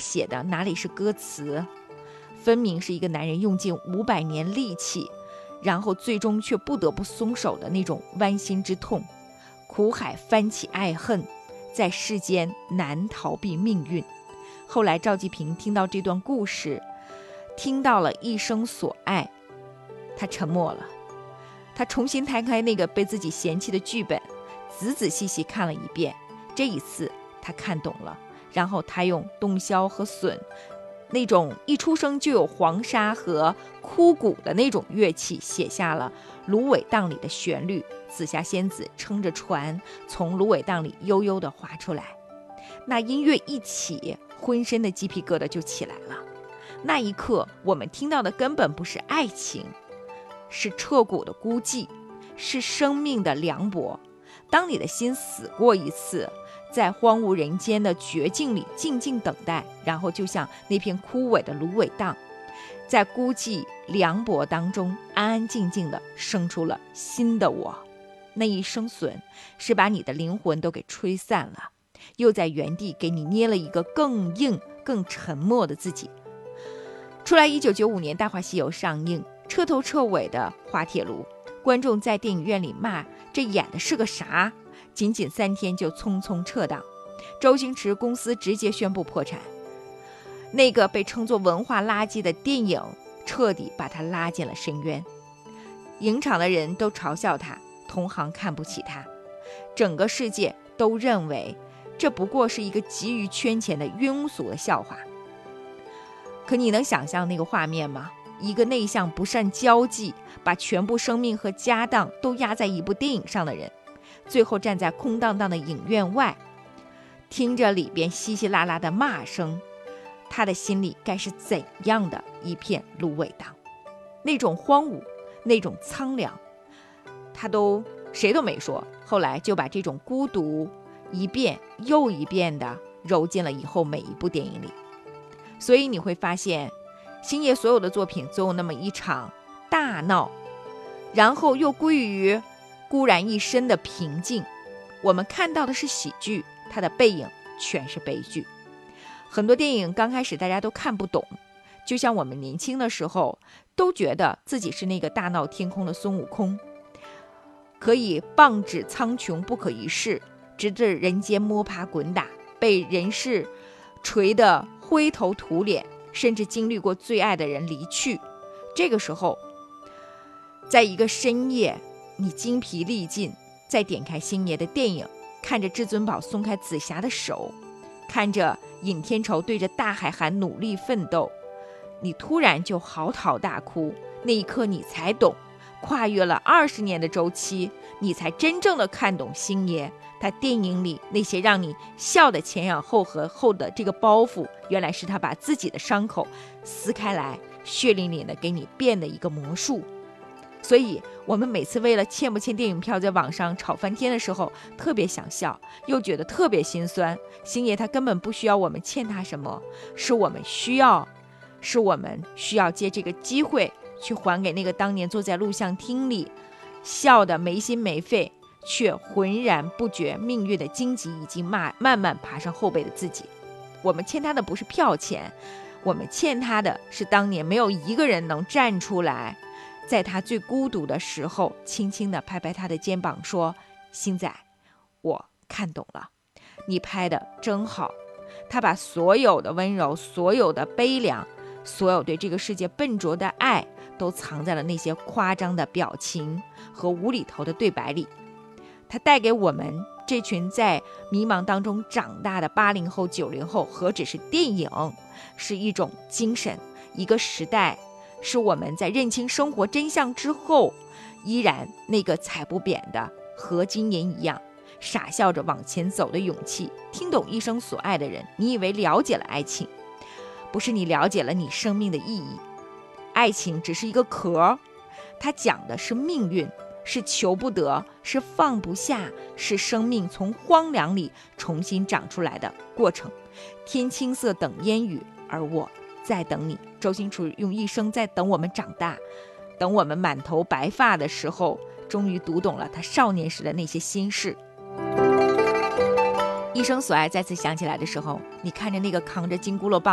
写的哪里是歌词，分明是一个男人用尽500年力气，然后最终却不得不松手的那种剜心之痛。苦海翻起爱恨，在世间难逃避命运。后来赵季平听到这段故事，听到了一生所爱，他沉默了。他重新摊开那个被自己嫌弃的剧本，仔仔细细看了一遍。这一次他看懂了，然后他用洞箫和笋，那种一出生就有黄沙和枯骨的那种乐器，写下了芦苇荡里的旋律。紫霞仙子撑着船从芦苇荡里悠悠地划出来，那音乐一起，浑身的鸡皮疙瘩就起来了。那一刻我们听到的根本不是爱情，是彻骨的孤寂，是生命的凉薄。当你的心死过一次，在荒无人间的绝境里静静等待，然后就像那片枯萎的芦苇荡，在孤寂凉薄当中安安静静地生出了新的我。那一声笋是把你的灵魂都给吹散了，又在原地给你捏了一个更硬更沉默的自己。出来1995年《大话西游》上映，彻头彻尾的滑铁卢，观众在电影院里骂这演的是个啥，仅仅3天就匆匆撤档。周星驰公司直接宣布破产，那个被称作文化垃圾的电影彻底把他拉进了深渊。影场的人都嘲笑他，同行看不起他，整个世界都认为这不过是一个急于圈钱的庸俗的笑话。可你能想象那个画面吗？一个内向不善交际，把全部生命和家当都压在一部电影上的人，最后站在空荡荡的影院外，听着里边稀稀拉拉的骂声，他的心里该是怎样的一片芦苇荡？那种荒芜，那种苍凉，谁都没说。后来就把这种孤独一遍又一遍的揉进了以后每一部电影里。所以你会发现，星爷所有的作品总有那么一场大闹，然后又归于孤然一身的平静。我们看到的是喜剧，它的背影全是悲剧。很多电影刚开始大家都看不懂，就像我们年轻的时候都觉得自己是那个大闹天宫的孙悟空，可以棒指苍穹不可一世，直至人间摸爬滚打，被人世锤得灰头土脸，甚至经历过最爱的人离去。这个时候，在一个深夜，你精疲力尽，再点开星爷的电影，看着至尊宝松开紫霞的手，看着尹天仇对着大海喊努力奋斗，你突然就嚎啕大哭。那一刻你才懂，跨越了20年的周期，你才真正的看懂星爷他电影里那些让你笑得前仰后合后的这个包袱，原来是他把自己的伤口撕开来，血淋淋的给你变的一个魔术。所以我们每次为了欠不欠电影票在网上吵翻天的时候，特别想笑，又觉得特别心酸。星爷他根本不需要我们欠他什么，是我们需要借这个机会去还给那个当年坐在录像厅里笑得没心没肺却浑然不觉命运的荆棘已经慢慢爬上后背的自己。我们欠他的不是票钱，我们欠他的是当年没有一个人能站出来，在他最孤独的时候轻轻地拍拍他的肩膀说，星仔，我看懂了，你拍的真好。他把所有的温柔，所有的悲凉，所有对这个世界笨拙的爱都藏在了那些夸张的表情和无厘头的对白里。他带给我们这群在迷茫当中长大的80后90后何止是电影，是一种精神，一个时代，是我们在认清生活真相之后依然那个踩不扁的和今年一样傻笑着往前走的勇气。听懂一生所爱的人，你以为了解了爱情，不是你了解了你生命的意义。爱情只是一个壳，它讲的是命运，是求不得，是放不下，是生命从荒凉里重新长出来的过程。天青色等烟雨，而我在等你。周星驰用一生在等我们长大，等我们满头白发的时候，终于读懂了他少年时的那些心事。一生所爱再次想起来的时候，你看着那个扛着金箍棒